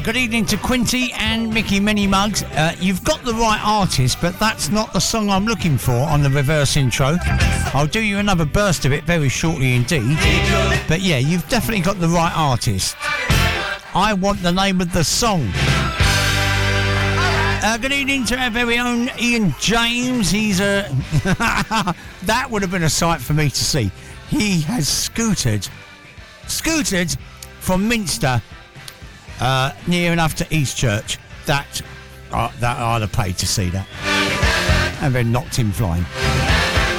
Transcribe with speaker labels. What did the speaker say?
Speaker 1: Good evening to Quinty and Mickey Many Mugs. You've got the right artist, but that's not the song I'm looking for on the reverse intro. I'll do you another burst of it very shortly indeed. But yeah, you've definitely got the right artist. I want the name of the song. Good evening to our very own Ian James. He's that would have been a sight for me to see. He has scooted from Minster near enough to Eastchurch that I'd have paid to see that, and then knocked him flying.